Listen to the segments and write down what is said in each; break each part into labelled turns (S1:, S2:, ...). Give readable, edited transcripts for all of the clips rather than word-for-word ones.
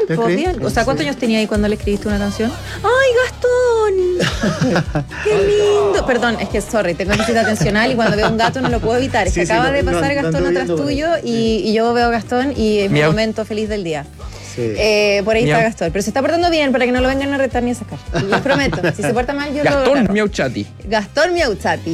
S1: pues bien. O sea, ¿cuántos años tenía ahí cuando le escribiste una canción? ¡Ay, Gastón! ¡Qué lindo! Perdón, es que, sorry, tengo déficit atencional y cuando veo un gato no lo puedo evitar. Es que acaba de pasar Gastón atrás tuyo y yo veo a Gastón y es mi momento feliz del día. Sí. Por ahí está Gastón, pero se está portando bien para que no lo vengan a retar ni a sacar. Les prometo, si se porta mal yo
S2: Gastón Miauchati.
S1: Gastón Miauchati.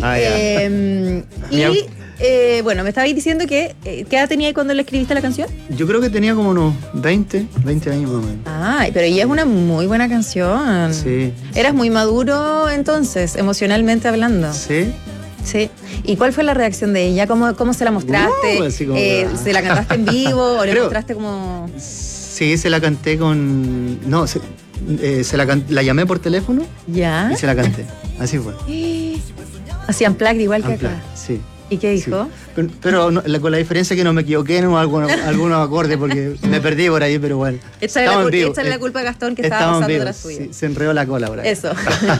S1: Bueno, me estabais diciendo que ¿qué edad tenía ahí cuando le escribiste la canción?
S3: Yo creo que tenía como unos 20 años más o menos.
S1: Ay, pero ella es una muy buena canción.
S3: Sí.
S1: Eras muy maduro entonces, emocionalmente hablando.
S3: Sí.
S1: Sí. ¿Y cuál fue la reacción de ella? ¿Cómo se la mostraste? ¿Se la cantaste en vivo o le mostraste como...?
S3: Sí, se la canté con... No, la llamé por teléfono.
S1: ¿Ya?
S3: Y se la canté. Así fue.
S1: Así unplugged igual que acá.
S3: Sí.
S1: ¿Y qué dijo?
S3: Sí. Pero con la diferencia que no me equivoqué en algunos acordes porque me perdí por ahí, pero bueno.
S1: Échale la culpa a Gastón que estaba pasando tras tuya.
S3: Sí, se enredó la cola por ahí.
S1: Eso.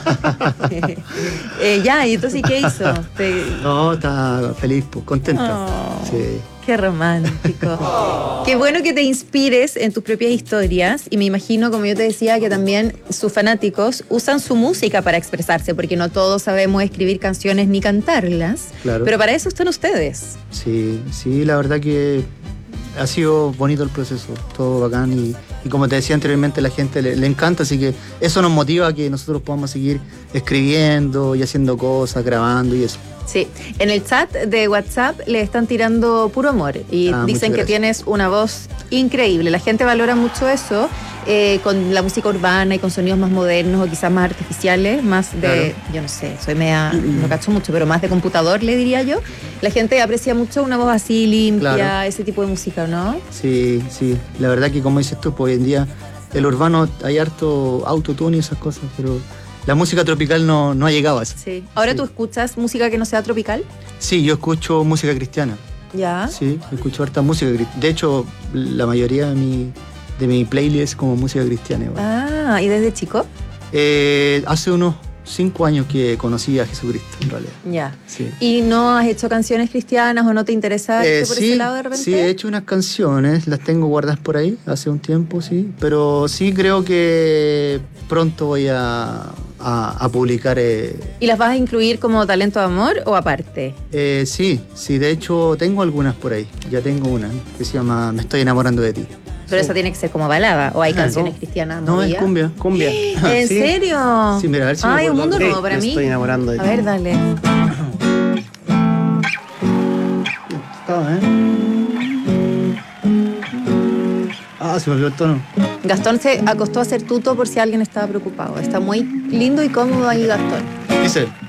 S1: Ya, ¿y entonces qué hizo?
S3: No, estaba feliz, pues, contento.
S1: Oh,
S3: sí.
S1: Qué romántico. Qué bueno que te inspires en tus propias historias y me imagino, como yo te decía, que también sus fanáticos usan su música para expresarse, porque no todos sabemos escribir canciones ni cantarlas, claro. Pero para eso están ustedes.
S3: Sí, la verdad que ha sido bonito el proceso, todo bacán y como te decía anteriormente, la gente le encanta, así que eso nos motiva a que nosotros podamos seguir escribiendo y haciendo cosas, grabando y eso.
S1: Sí, en el chat de WhatsApp le están tirando puro amor y dicen que tienes una voz increíble. La gente valora mucho eso con la música urbana y con sonidos más modernos o quizás más artificiales, más de, claro. Yo no sé, soy media, no cacho mucho, pero más de computador, le diría yo. La gente aprecia mucho una voz así limpia, claro. Ese tipo de música, ¿no?
S3: Sí, la verdad que como dices tú, pues hoy en día el urbano hay harto autotune y esas cosas, pero... La música tropical no ha llegado a eso.
S1: Sí. ¿Ahora tú escuchas música que no sea tropical?
S3: Sí, yo escucho música cristiana.
S1: ¿Ya?
S3: Sí, escucho harta música cristiana. De hecho, la mayoría de mi playlist es como música cristiana. Igual.
S1: Ah, ¿y desde chico?
S3: Hace unos 5 años que conocí a Jesucristo, en realidad.
S1: Ya. Sí. ¿Y no has hecho canciones cristianas o no te interesa por ese lado de repente?
S3: Sí, he hecho unas canciones, las tengo guardadas por ahí hace un tiempo, sí. Pero sí creo que pronto voy a publicar.
S1: ¿Y las vas a incluir como talento de amor o aparte?
S3: Sí, de hecho tengo algunas por ahí. Ya tengo una que se llama Me estoy enamorando de ti.
S1: Pero esa tiene que ser como balada, o hay canciones cristianas.
S3: No, es cumbia.
S1: ¿En serio?
S3: Sí, mira, a ver si
S1: hay un mundo nuevo para mí.
S3: Me estoy enamorando de ti.
S1: A ver, dale.
S3: Se me olvidó el tono.
S1: Gastón se acostó a hacer tuto por si alguien estaba preocupado. Está muy lindo y cómodo ahí, Gastón.
S3: Dice...